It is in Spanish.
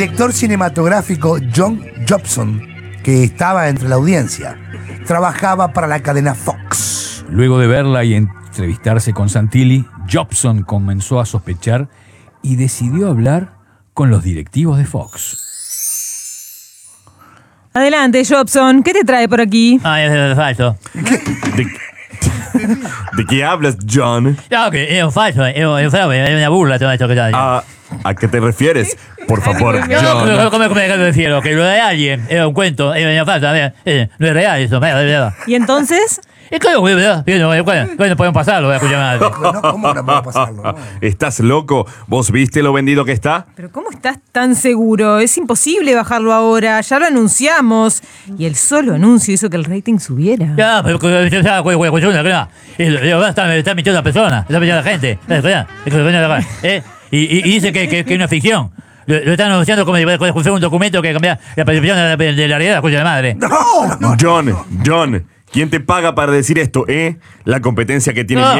director cinematográfico John Jobson, que estaba entre la audiencia, trabajaba para la cadena Fox. Luego de verla y entrevistarse con Santilli, Jobson comenzó a sospechar y decidió hablar con los directivos de Fox. Adelante, Jobson. ¿Qué te trae por aquí? Es falso. ¿De qué hablas, John? No, que es un falso, es una burla todo esto que está diciendo. ¿A qué te refieres? Por favor, John. ¿Cómo me refiero? Que lo de alguien era un cuento, es falso, no es real eso, es verdad. ¿Y entonces? Es que ¿cuándo podemos pasarlo? Voy a escuchar ¿Cómo no podemos pasarlo? No. ¿Estás loco? ¿Vos viste lo vendido que está? ¿Pero cómo estás tan seguro? Es imposible bajarlo ahora, ya lo anunciamos. Y el solo anuncio hizo que el rating subiera. Ya, pero está mintiendo a la persona, está mintiendo a la gente. Y dice que es una ficción. Lo están anunciando como si fuera un documento que cambia la percepción de la realidad, escucha de madre. John, ¿quién te paga para decir esto, La competencia que tiene miedo.